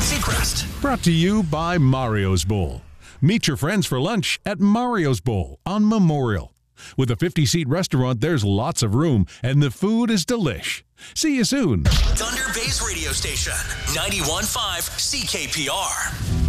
Seacrest. Brought to you by Mario's Bowl. Meet your friends for lunch at Mario's Bowl on Memorial. With a 50-seat restaurant, there's lots of room, and the food is delish. See you soon. Thunder Bay's radio station, 91.5 CKPR.